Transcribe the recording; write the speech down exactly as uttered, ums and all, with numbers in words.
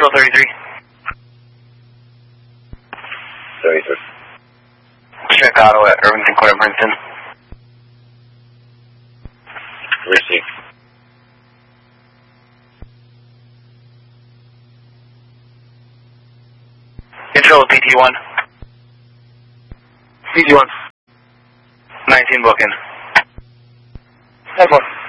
Control thirty-three. thirty-three. Check auto at Irvington Corner, Princeton. Receive. Control P T one. P T one. nineteen booking. ten four.